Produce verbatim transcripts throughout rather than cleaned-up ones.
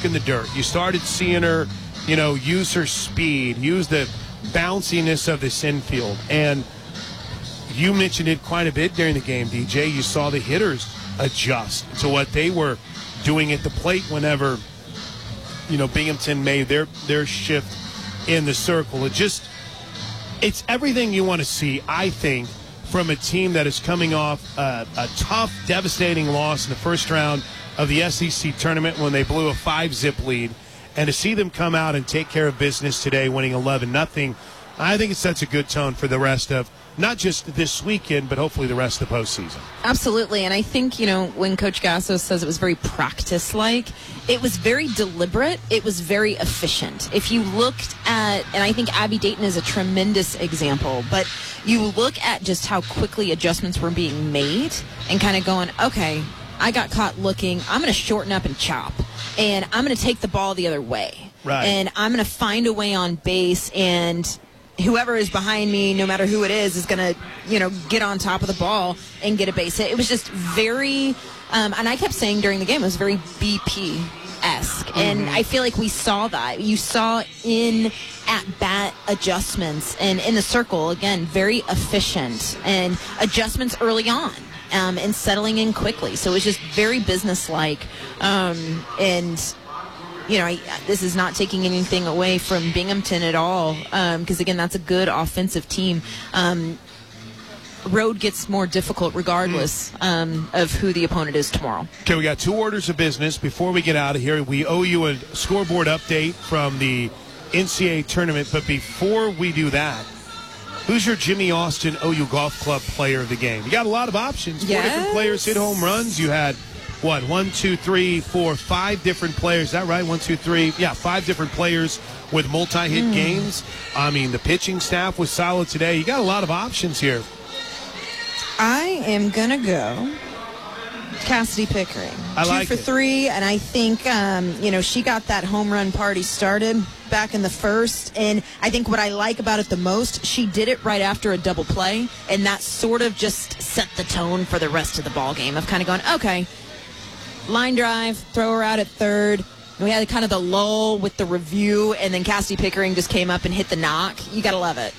in the dirt. You started seeing her, you know, use her speed, use the bounciness of this infield. And you mentioned it quite a bit during the game, D J. You saw the hitters adjust to what they were doing at the plate whenever, you know, Binghamton made their, their shift in the circle. It just, it's everything you want to see, I think, from a team that is coming off a, a tough, devastating loss in the first round of the S E C tournament when they blew a five-zip lead. And to see them come out and take care of business today, winning eleven nothing, I think it sets a good tone for the rest of not just this weekend, but hopefully the rest of the postseason. Absolutely. And I think, you know, when Coach Gasso says it was very practice-like, it was very deliberate. It was very efficient. If you looked at, and I think Abby Dayton is a tremendous example, but you look at just how quickly adjustments were being made and kind of going, okay, I got caught looking, I'm going to shorten up and chop, and I'm going to take the ball the other way. Right. And I'm going to find a way on base, and whoever is behind me, no matter who it is, is going to, you know, get on top of the ball and get a base hit. It was just very, um, and I kept saying during the game, it was very B P-esque. Mm-hmm. And I feel like we saw that. You saw in at-bat adjustments, and in the circle, again, very efficient, and adjustments early on. Um, and settling in quickly. So it was just very businesslike. Um, and, you know, I, this is not taking anything away from Binghamton at all, because, um, again, that's a good offensive team. Um, road gets more difficult regardless um, of who the opponent is tomorrow. Okay, we got two orders of business. Before we get out of here, we owe you a scoreboard update from the N C double A tournament. But before we do that, who's your Jimmy Austin O U Golf Club player of the game? You got a lot of options. Four yes. different players hit home runs. You had, what, one, two, three, four, five different players. Is that right? One, two, three. Yeah, five different players with multi-hit mm. games. I mean, the pitching staff was solid today. You got a lot of options here. I am going to go Cassidy Pickering. I Two like for it. three, and I think, um, you know, she got that home run party started back in the first, and I think what I like about it the most, she did it right after a double play, and that sort of just set the tone for the rest of the ball game of kind of going, okay, line drive, throw her out at third. We had kind of the lull with the review, and then Cassidy Pickering just came up and hit the knock. You got to love it.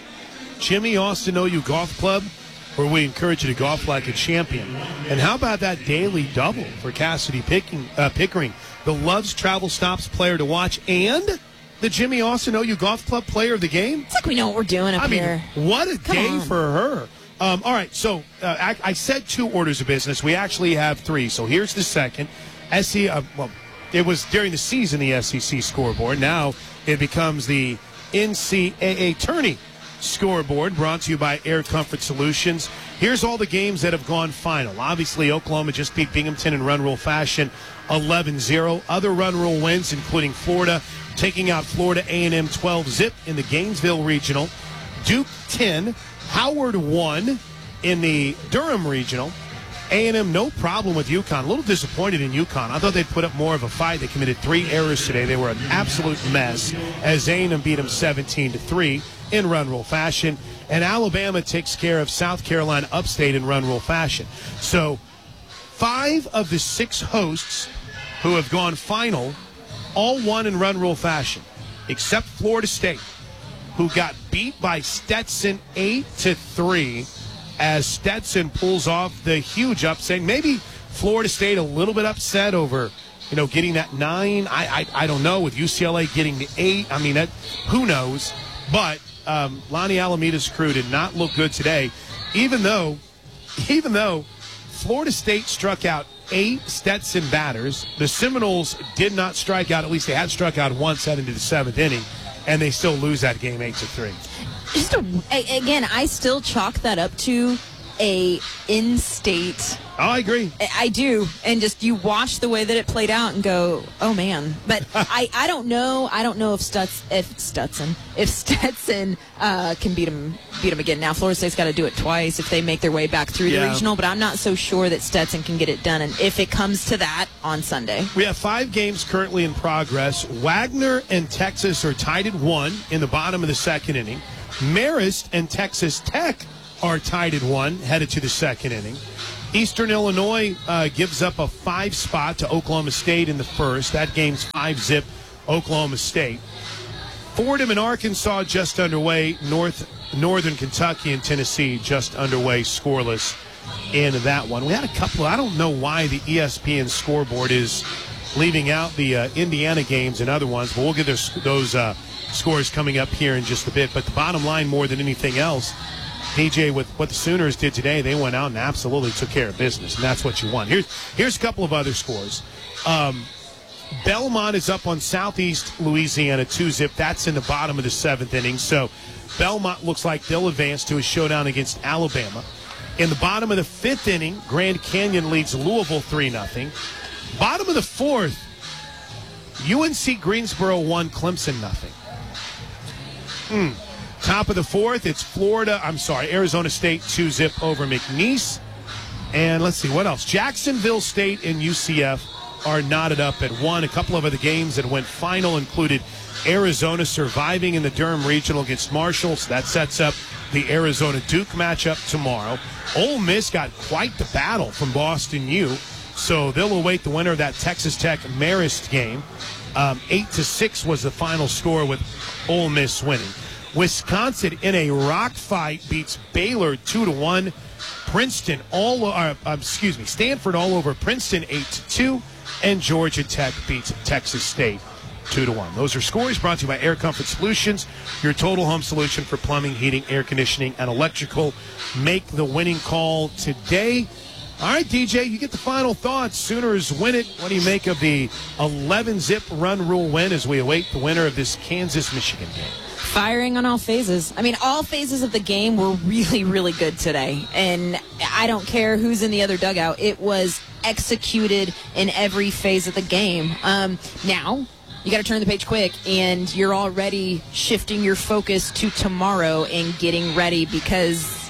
Jimmy Austin O U Golf Club, where we encourage you to golf like a champion. And how about that daily double for Cassidy Picking, uh, Pickering, the Love's Travel Stops player to watch, and the Jimmy Austin O U Golf Club player of the game? It's like we know what we're doing up I here. mean, what a Come day on. for her. Um, all right, so uh, I, I said two orders of business. We actually have three. So here's the second. S E, uh, well, it was during the season, the S E C scoreboard. Now it becomes the N C double A tourney scoreboard, brought to you by Air Comfort Solutions. Here's all the games that have gone final. Obviously, Oklahoma just beat Binghamton in run rule fashion, eleven zero. Other run rule wins, including Florida taking out Florida A and M twelve zip in the Gainesville Regional. Duke ten, Howard one in the Durham Regional. A and M no problem with UConn. A little disappointed in UConn. I thought they'd put up more of a fight. They committed three errors today. They were an absolute mess as A and M beat them seventeen to three in run rule fashion. And Alabama takes care of South Carolina Upstate in run rule fashion. So five of the six hosts who have gone final all won in run rule fashion, except Florida State, who got beat by Stetson eight to three. As Stetson pulls off the huge upset. Maybe Florida State a little bit upset over, you know, getting that nine. I I, I don't know, with U C L A getting the eight. I mean, that, who knows? But um, Lonnie Alameda's crew did not look good today, even though, even though Florida State struck out eight Stetson batters. The Seminoles did not strike out. At least they had struck out once heading into the seventh inning, and they still lose that game eight to three. Just a, again, I still chalk that up to a in-state. Oh, I agree. I do, and just you watch the way that it played out and go, oh man. But I, I don't know. I don't know if Stutz, if Stutson, if Stetson uh, can beat him, beat him again. Now Florida State's got to do it twice if they make their way back through yeah. the regional. But I'm not so sure that Stetson can get it done. And if it comes to that on Sunday, we have five games currently in progress. Wagner and Texas are tied at one in the bottom of the second inning. Marist and Texas Tech are tied at one, headed to the second inning. Eastern Illinois uh, gives up a five spot to Oklahoma State in the first. That game's five zip Oklahoma State. Fordham and Arkansas just underway. North Northern Kentucky and Tennessee just underway, scoreless in that one. We had a couple. I don't know why the E S P N scoreboard is leaving out the uh, Indiana games and other ones, but we'll get those, those uh, scores coming up here in just a bit. But the bottom line, more than anything else, D J, with what the Sooners did today, they went out and absolutely took care of business, and that's what you want. Here's here's a couple of other scores. Um, Belmont is up on Southeast Louisiana two zip. That's in the bottom of the seventh inning. So Belmont looks like they'll advance to a showdown against Alabama. In the bottom of the fifth inning, Grand Canyon leads Louisville three nothing. Bottom of the fourth, U N C Greensboro one, Clemson nothing. Hmm. Top of the fourth, it's Florida, I'm sorry, Arizona State two zip over McNeese. And let's see, what else? Jacksonville State and U C F are knotted up at one. A couple of other games that went final included Arizona surviving in the Durham Regional against Marshall. So that sets up the Arizona-Duke matchup tomorrow. Ole Miss got quite the battle from Boston U. So they'll await the winner of that Texas Tech-Marist game. Um, eight to six was the final score with Ole Miss winning. Wisconsin in a rock fight beats Baylor two to one. Princeton all uh, uh, excuse me, Stanford all over Princeton eight to two, and Georgia Tech beats Texas State two to one. Those are scores brought to you by Air Comfort Solutions, your total home solution for plumbing, heating, air conditioning, and electrical. Make the winning call today. All right, D J, you get the final thoughts. Sooners win it. What do you make of the eleven zip run rule win as we await the winner of this Kansas-Michigan game? Firing on all phases. I mean, all phases of the game were really, really good today. And I don't care who's in the other dugout. It was executed in every phase of the game. Um, now, you got to turn the page quick, and you're already shifting your focus to tomorrow and getting ready because,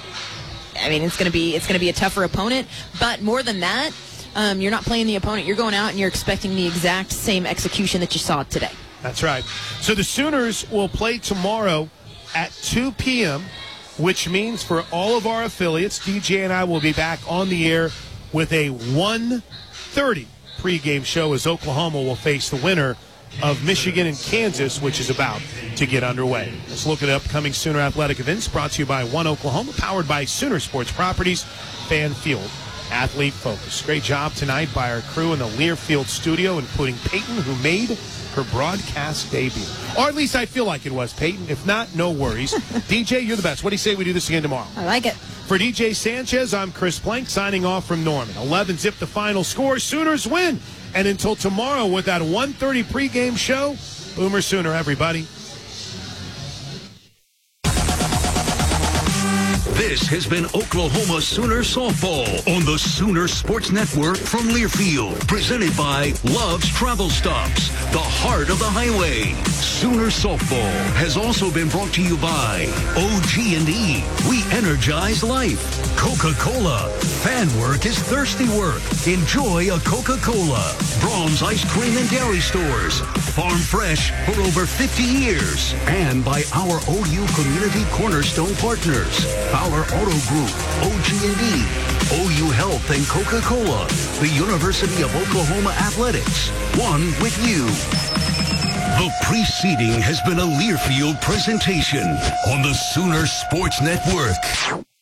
I mean, it's going to be it's going to be a tougher opponent. But more than that, um, you're not playing the opponent. You're going out and you're expecting the exact same execution that you saw today. That's right. So the Sooners will play tomorrow at two p.m., which means for all of our affiliates, D J and I will be back on the air with a one thirty pregame show as Oklahoma will face the winner of Michigan and Kansas, which is about to get underway. Let's look at upcoming Sooner athletic events brought to you by One Oklahoma, powered by Sooner Sports Properties, Fan Field, Athlete Focus. Great job tonight by our crew in the Learfield studio, including Peyton, who made her broadcast debut. Or at least I feel like it was, Peyton. If not, no worries. D J, you're the best. What do you say we do this again tomorrow? I like it. For D J Sanchez, I'm Chris Plank, signing off from Norman. eleven zip the final score. Sooners win. And until tomorrow with that one thirty pregame show, Boomer Sooner, everybody. This has been Oklahoma Sooner Softball on the Sooner Sports Network from Learfield. Presented by Love's Travel Stops, the heart of the highway. Sooner Softball has also been brought to you by O G and E. We energize life. Coca-Cola. Fan work is thirsty work. Enjoy a Coca-Cola. Braum's Ice Cream and Dairy Stores. Farm fresh for over fifty years. And by our O U Community Cornerstone Partners. Our Auto Group, O G and E, O U Health, and Coca-Cola. The University of Oklahoma Athletics. One with you. The preceding has been a Learfield presentation on the Sooner Sports Network.